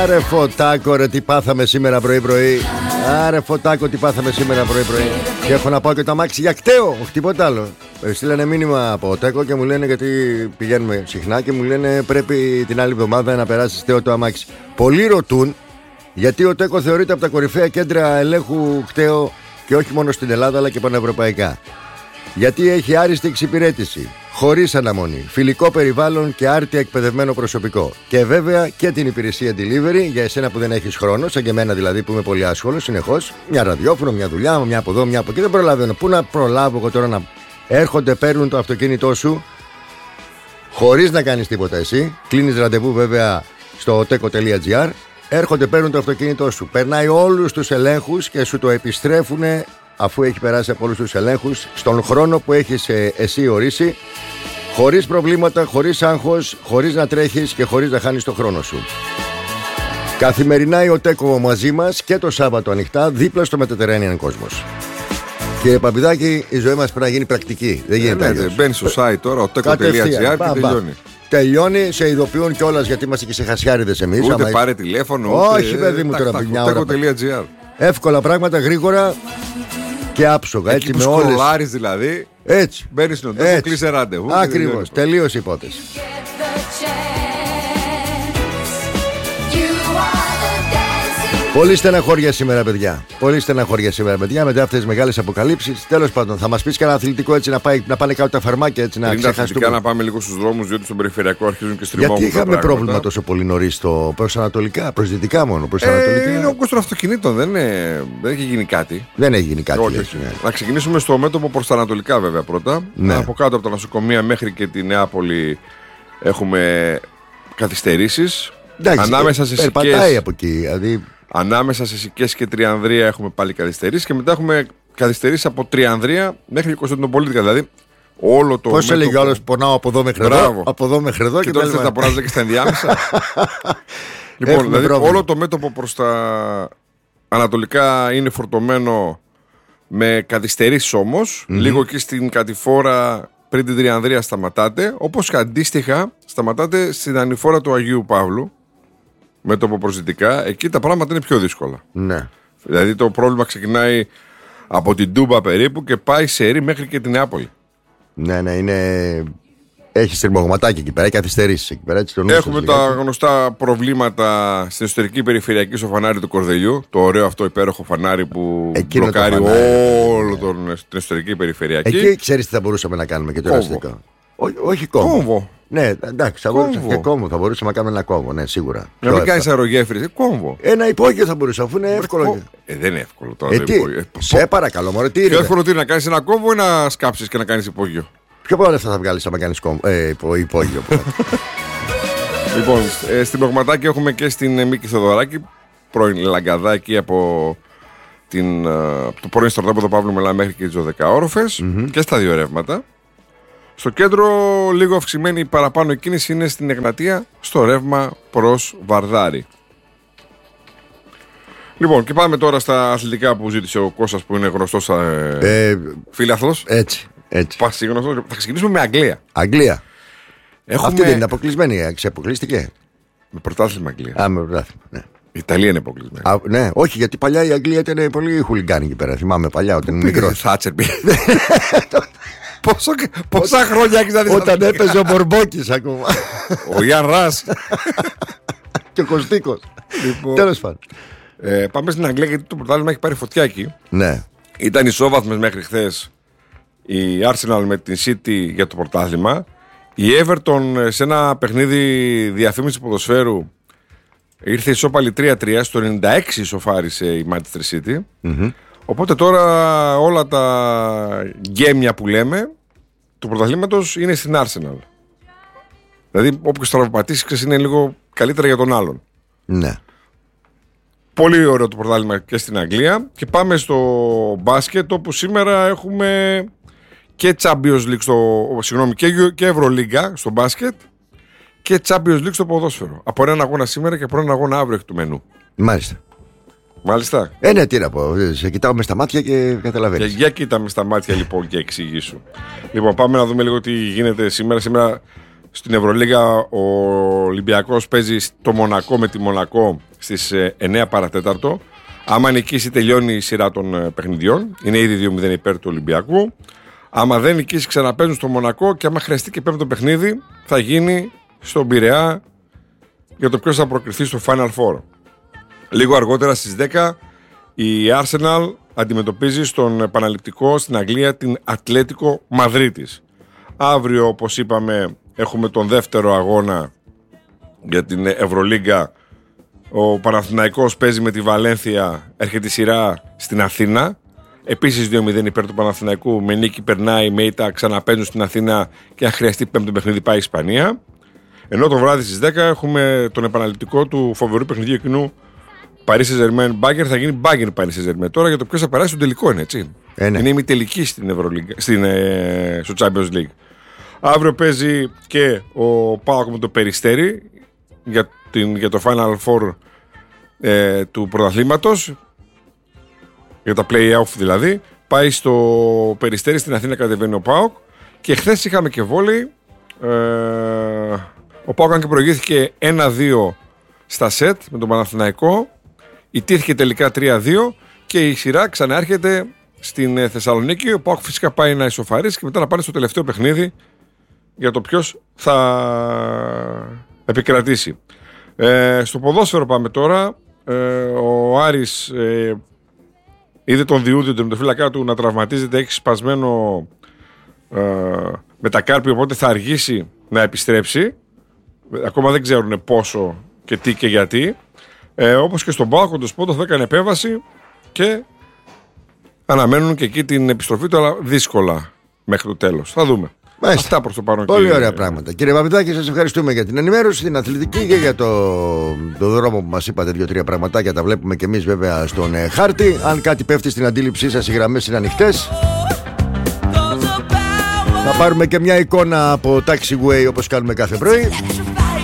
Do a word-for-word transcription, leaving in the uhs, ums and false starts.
Άρε Φωτάκο, ρε τι πάθαμε σήμερα πρωί-πρωί. Άρε Φωτάκο, τι πάθαμε σήμερα πρωί-πρωί. Και έχω να πάω και το αμάξι για κταίο, όχι τίποτα άλλο. Στείλανε μήνυμα από Τέκο και μου λένε, γιατί πηγαίνουμε συχνά, και μου λένε πρέπει την άλλη εβδομάδα να περάσει κταίο το αμάξι. Πολλοί ρωτούν γιατί ο Τέκο θεωρείται από τα κορυφαία κέντρα ελέγχου κταίο και όχι μόνο στην Ελλάδα αλλά και πανευρωπαϊκά. Γιατί έχει άριστη εξυπηρέτηση, χωρίς αναμονή, φιλικό περιβάλλον και άρτια εκπαιδευμένο προσωπικό. Και βέβαια και την υπηρεσία delivery για εσένα που δεν έχεις χρόνο, σαν και εμένα δηλαδή που είμαι πολύ άσχολος συνεχώς. Μια ραδιόφωνο, μια δουλειά, μια από εδώ, μια από εκεί. Δεν προλαβαίνω. Πού να προλάβω εγώ τώρα να έρχονται, παίρνουν το αυτοκίνητό σου χωρίς να κάνεις τίποτα εσύ. Κλείνεις ραντεβού βέβαια στο teco τελεία gr. Έρχονται, παίρνουν το αυτοκίνητό σου. Περνάει όλους τους ελέγχους και σου το επιστρέφουν, αφού έχει περάσει από όλους τους ελέγχους, στον χρόνο που έχεις ε, εσύ ορίσει, χωρίς προβλήματα, χωρίς άγχος, χωρίς να τρέχεις και χωρίς να χάνεις το χρόνο σου. Καθημερινά η ΟΤΕΚΟ μαζί μας και το Σάββατο ανοιχτά, δίπλα στο Mediterranean Cosmos. Κύριε Παπηδάκη, η ζωή μας πρέπει να γίνει πρακτική. Δεν γίνεται ε, αλλιώς. Μπαίνεις στο site τώρα, ο teco τελεία gr και τελειώνει. Τελειώνει, σε ειδοποιούν κιόλας γιατί είμαστε και σε χασιάριδες εμείς. Ούτε άμα... πάρε τηλέφωνο. Όχι, ούτε... παιδί μου, τώρα μια ώρα. teco τελεία gr. Εύκολα πράγματα, γρήγορα και άψογα. Εκεί έτσι, που με σκρολάρεις όλες... δηλαδή. Έτσι. Μπαίνεις στον τόπο, κλείσε ραντεβού. Ακριβώς, τελείωσε η υπόθεση. Πολύ στεναχώρια σήμερα, παιδιά. Πολύ στεναχώρια σήμερα, παιδιά, μετά αυτές τις μεγάλες αποκαλύψεις. Τέλος πάντων, θα μας πεις κανένα αθλητικό έτσι να, πάει, να πάνε κάτω τα φαρμάκια έτσι να ξεχαστούμε. Να πάμε λίγο στους δρόμους, διότι στον περιφερειακό αρχίζουν και στριμώγουν. Γιατί είχαμε πρόβλημα τόσο πολύ νωρίς στο προς ανατολικά, προς δυτικά μόνο. Προς ε, ανατολικά. Είναι ο όγκος των αυτοκινήτων, δεν, είναι, δεν έχει γίνει κάτι. Δεν έχει γίνει κάτι. Όχι, λες, ναι. Να ξεκινήσουμε στο μέτωπο προς τα ανατολικά, βέβαια, πρώτα. Ναι. Από κάτω από τα νοσοκομεία μέχρι και τη Νεάπολη έχουμε καθυστερήσεις. Ανάμεσα σε περπατάει από εκεί, δηλαδή. Ανάμεσα σε Σικές και Τριανδρία έχουμε πάλι καθυστερήσεις και μετά έχουμε καθυστερήσεις από Τριανδρία μέχρι και Κωνσταντινοπολίτη. Δηλαδή όλο το. Πώς έλεγε ο άλλος, πονάω από εδώ μέχρι εδώ. Από εδώ μέχρι εδώ και, και τώρα θες να πονάς και στα ενδιάμεσα. Λοιπόν, δηλαδή πρόβλημα. Όλο το μέτωπο προς τα ανατολικά είναι φορτωμένο με καθυστερήσεις όμως. Mm-hmm. Λίγο εκεί στην κατηφόρα πριν την Τριανδρία σταματάτε. Όπως και αντίστοιχα σταματάτε στην ανηφόρα του Αγίου Παύλου. Μέτωπο προς δυτικά, εκεί τα πράγματα είναι πιο δύσκολα. Ναι. Δηλαδή το πρόβλημα ξεκινάει από την Τούμπα περίπου και πάει σε Ερή μέχρι και την Νεάπολη. Ναι, ναι, είναι. Έχει στριμωγματάκι εκεί πέρα, καθυστερήσεις εκεί πέρα. Έτσι, το έχουμε τα λιγάκι. Γνωστά προβλήματα στην εσωτερική περιφερειακή στο φανάρι του Κορδελιού. Το ωραίο αυτό υπέροχο φανάρι που εκείνο μπλοκάρει όλο τον, την εσωτερική περιφερειακή. Εκεί ξέρεις τι θα μπορούσαμε να κάνουμε και το εραστικό. Όχι κόμβο. Κόμβο. Ναι, εντάξει, θα μπορούσαμε και κόμβο. Θα μπορούσαμε να κάνουμε ένα κόμβο, ναι, σίγουρα. Να μην κάνει αερογέφυρη, κόμβο. Ένα υπόγειο θα μπορούσε, αφού είναι εύκολο. Ε, δεν είναι εύκολο τώρα. Ε, τι, σε παρακαλώ, μωρέ, τι είναι. Πιο εύκολο τι είναι να κάνει ένα κόμβο ή να σκάψει και να κάνει υπόγειο. Πιο πολλά λεφτά θα βγάλει άμα κάνει ε, υπόγειο. Λοιπόν, ε, στην Προγματάκη έχουμε και στην Μίκη Θεοδωράκη, πρώην Λαγκαδάκη από την, το πρώην στρατόπεδο Παύλου Μελά μέχρι και τις δωδεκαόροφες mm-hmm. και στα δύο ρεύματα. Στο κέντρο, λίγο αυξημένη παραπάνω κίνηση είναι στην Εγνατία, στο ρεύμα προς Βαρδάρη. Λοιπόν, και πάμε τώρα στα αθλητικά που ζήτησε ο Κώστας, που είναι γνωστός ε, ε, φίλαθλος. Έτσι, έτσι. Πασίγνωστος. Θα ξεκινήσουμε με Αγγλία. Αγγλία. Έχουμε... Αυτή δεν είναι αποκλεισμένη, ξεαποκλείστηκε. Με πρωτάθλημα Αγγλία. Α, με πρωτάθλημα, ναι. Η Ιταλία είναι αποκλεισμένη. Α, ναι, όχι, γιατί παλιά η Αγγλία ήταν πολύ χουλιγκάνη εκεί πέρα. Θυμάμαι παλιά όταν ήμουν μικρός. Θάτσερ πήγε. Πόσο, πόσα χρόνια έχεις να δεις. Όταν έπαιζε ο Μπορμπόκης ακόμα. Ο Ιαν Ρας. Και ο Κωστίκος. Λοιπόν, τέλος πάντων. Ε, πάμε στην Αγγλία γιατί το πρωτάθλημα έχει πάρει φωτιά εκεί. Ναι. Ήταν ισόβαθμες μέχρι χθες η Arsenal με την City για το πρωτάθλημα. Η Everton σε ένα παιχνίδι διαφήμιση ποδοσφαίρου ήρθε ισόπαλη τρία τρία. Στο ενενήντα έξι ισοφάρισε η Manchester City. Mm-hmm. Οπότε τώρα όλα τα γκέμια που λέμε του πρωταθλήματος είναι στην Arsenal. Δηλαδή όποιος τραυματίσει είναι λίγο καλύτερα για τον άλλον. Ναι. Πολύ ωραίο το πρωτάθλημα και στην Αγγλία. Και πάμε στο μπάσκετ, όπου σήμερα έχουμε και Champions League στο, συγγνώμη, και, και Ευρωλίγκα στο μπάσκετ και Champions League στο ποδόσφαιρο. Από έναν αγώνα σήμερα και από έναν αγώνα αύριο εκ του μενού. Μάλιστα. Μάλιστα. Ε, ναι, τι να πω. Σε κοιτάω με στα μάτια και καταλαβαίνεις. Για, για κοίτα με στα μάτια λοιπόν και εξηγήσου. Λοιπόν, πάμε να δούμε λίγο τι γίνεται σήμερα. Σήμερα Στην Ευρωλίγα ο Ολυμπιακός παίζει στο Μονακό με τη Μονακό στις εννιά παρατέταρτο. Άμα νικήσει τελειώνει η σειρά των παιχνιδιών. Είναι ήδη δύο μηδέν υπέρ του Ολυμπιακού. Άμα δεν νικήσει ξαναπέζουν στο Μονακό και άμα χρειαστεί και πέμπτο παιχνίδι θα γίνει στον Πειραιά για το ποιος θα προκριθεί στο Final Four. Λίγο αργότερα στις δέκα η Arsenal αντιμετωπίζει στον επαναληπτικό στην Αγγλία την Ατλέτικο Μαδρίτης. Αύριο, όπως είπαμε, έχουμε τον δεύτερο αγώνα για την Ευρωλίγκα. Ο Παναθηναϊκός παίζει με τη Βαλένθια, έρχεται η σειρά στην Αθήνα. Επίσης δύο μηδέν υπέρ του Παναθηναϊκού, με νίκη περνάει, με ήττα ξαναπαίζουν στην Αθήνα και αν χρειαστεί πέμπτο παιχνίδι πάει η Ισπανία. Ενώ το βράδυ στις δέκα έχουμε τον επαναληπτικό του φοβερού παιχνιδιού εκείνου Paris Saint-Germain Bayern, θα γίνει Bayern Paris Saint-Germain. Τώρα για το ποιος θα περάσει στον τελικό είναι, έτσι. Ε, ναι. Είναι ημιτελική στην Ευρωλίγκα, στην, ε, στο Champions League. Αύριο παίζει και ο ΠΑΟΚ με το Περιστέρι για, την, για το Final Four ε, του πρωταθλήματος, για τα play-off δηλαδή. Πάει στο Περιστέρι, στην Αθήνα κατεβαίνει ο ΠΑΟΚ. Και χθες είχαμε και βόλεϊ. Ε, ο ΠΑΟΚ αν και προηγήθηκε ένα δύο στα σετ με τον Παναθηναϊκό, ιτήθηκε τελικά τρία δύο και η σειρά ξανάρχεται στην Θεσσαλονίκη. Ο ΠΑΟΚ φυσικά πάει να ισοφαρίσει και μετά να πάνε στο τελευταίο παιχνίδι για το ποιος θα επικρατήσει. Ε, στο ποδόσφαιρο πάμε τώρα. Ε, ο Άρης ε, είδε τον Διούδη, τον τερματοφύλακα του, να τραυματίζεται, έχει σπασμένο ε, μετακάρπιο, οπότε θα αργήσει να επιστρέψει. Ακόμα δεν ξέρουν πόσο και τι και γιατί. Ε, όπως και στον ΠΑΟΚ, ο Σπόντος έκανε επέμβαση και αναμένουν και εκεί την επιστροφή του, αλλά δύσκολα μέχρι το τέλος. Θα δούμε. Μάλιστα. Αυτά προς το παρόν. Πολύ ωραία πράγματα. Κύριε Παπητάκη, σας ευχαριστούμε για την ενημέρωση, την αθλητική και για το, το δρόμο που μας είπατε. Δύο-τρία πραγματάκια τα βλέπουμε και εμείς βέβαια στον ε, χάρτη. Αν κάτι πέφτει στην αντίληψή σας, οι γραμμές είναι ανοιχτές. Θα πάρουμε και μια εικόνα από Taxiway όπως κάνουμε κάθε πρωί.